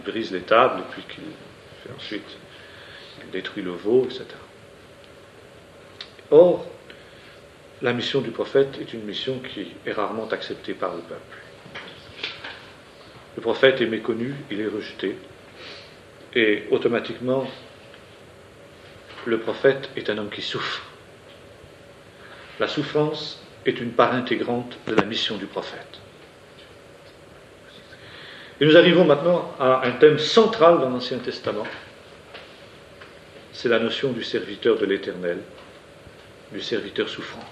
brise les tables, et puis qu'il fait ensuite, il détruit le veau, etc. Or, la mission du prophète est une mission qui est rarement acceptée par le peuple. Le prophète est méconnu, il est rejeté, et automatiquement, le prophète est un homme qui souffre. La souffrance est une part intégrante de la mission du prophète. Et nous arrivons maintenant à un thème central dans l'Ancien Testament, c'est la notion du serviteur de l'Éternel, du serviteur souffrant.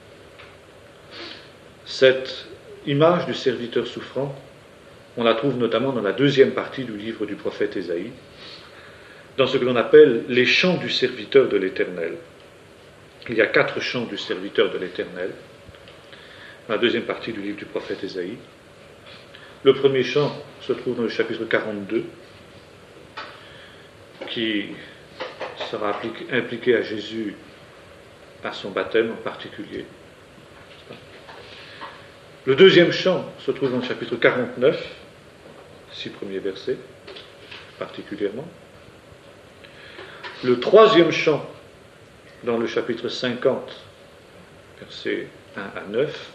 Cette image du serviteur souffrant, on la trouve notamment dans la deuxième partie du livre du prophète Ésaïe, dans ce que l'on appelle les chants du serviteur de l'Éternel. Il y a 4 chants du serviteur de l'Éternel, dans la deuxième partie du livre du prophète Ésaïe. Le premier chant se trouve dans le chapitre 42, qui sera impliqué à Jésus, à son baptême en particulier. Le deuxième chant se trouve dans le chapitre 49, 6 premiers versets, particulièrement. Le troisième chant, dans le chapitre 50, versets 1 à 9.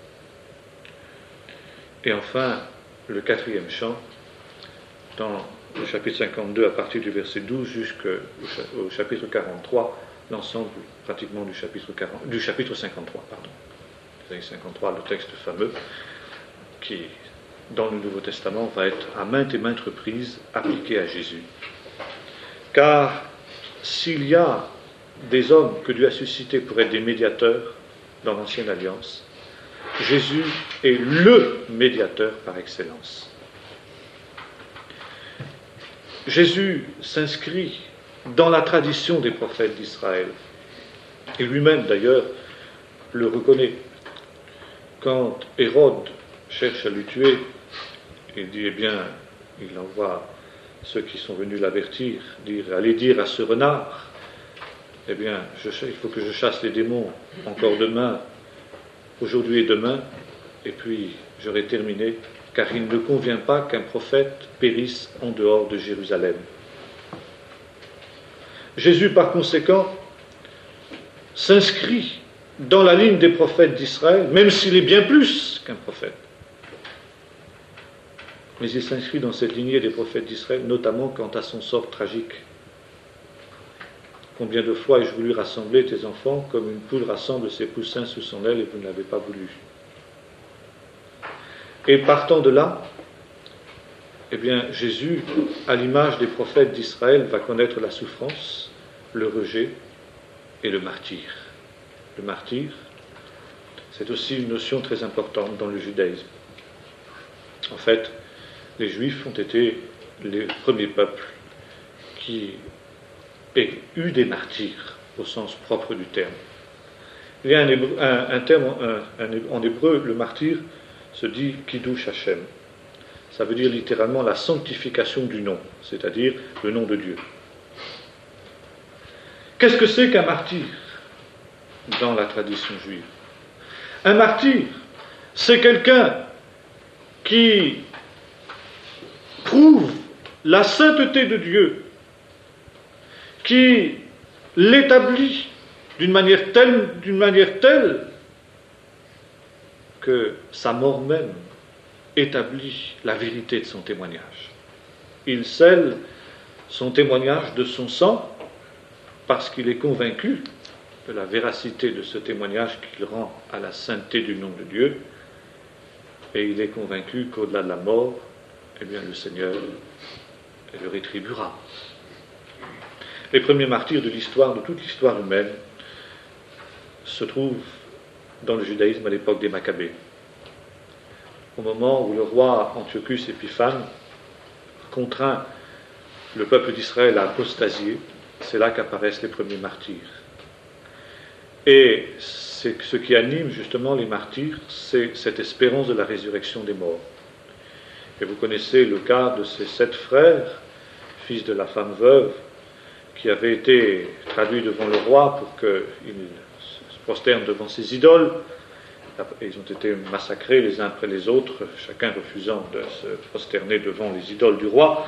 Et enfin, le quatrième chant, dans le chapitre 52, à partir du verset 12 jusqu'au chapitre 43, l'ensemble pratiquement du chapitre 53, pardon. 53, le texte fameux, qui, dans le Nouveau Testament, va être à maintes et maintes reprises appliqué à Jésus. Car s'il y a des hommes que Dieu a suscités pour être des médiateurs dans l'Ancienne Alliance, Jésus est le médiateur par excellence. Jésus s'inscrit dans la tradition des prophètes d'Israël, et lui-même d'ailleurs le reconnaît. Quand Hérode cherche à le tuer, il dit, il envoie ceux qui sont venus l'avertir, allez dire à ce renard, il faut que je chasse les démons encore demain, aujourd'hui et demain, et puis j'aurai terminé, car il ne convient pas qu'un prophète périsse en dehors de Jérusalem. Jésus, par conséquent, s'inscrit dans la ligne des prophètes d'Israël, même s'il est bien plus qu'un prophète. Mais il s'inscrit dans cette lignée des prophètes d'Israël, notamment quant à son sort tragique. Combien de fois ai-je voulu rassembler tes enfants comme une poule rassemble ses poussins sous son aile et vous n'avez pas voulu. Et partant de là, Jésus, à l'image des prophètes d'Israël, va connaître la souffrance, le rejet et le martyre. Le martyr, c'est aussi une notion très importante dans le judaïsme. En fait, les Juifs ont été les premiers peuples qui aient eu des martyrs au sens propre du terme. Il y a un terme en hébreu, le martyr se dit Kiddush Hashem. Ça veut dire littéralement la sanctification du nom, c'est-à-dire le nom de Dieu. Qu'est-ce que c'est qu'un martyr dans la tradition juive? Un martyr, c'est quelqu'un qui prouve la sainteté de Dieu, qui l'établit d'une manière telle que sa mort même établit la vérité de son témoignage. Il scelle son témoignage de son sang parce qu'il est convaincu de la véracité de ce témoignage qu'il rend à la sainteté du nom de Dieu, et il est convaincu qu'au-delà de la mort, le Seigneur le rétribuera. Les premiers martyrs de toute l'histoire humaine, se trouvent dans le judaïsme à l'époque des Maccabées. Au moment où le roi Antiochus Épiphane contraint le peuple d'Israël à apostasier, c'est là qu'apparaissent les premiers martyrs. Et c'est ce qui anime justement les martyrs, c'est cette espérance de la résurrection des morts. Et vous connaissez le cas de ces 7 frères, fils de la femme veuve, qui avaient été traduits devant le roi pour qu'ils se prosternent devant ses idoles. Ils ont été massacrés les uns après les autres, chacun refusant de se prosterner devant les idoles du roi.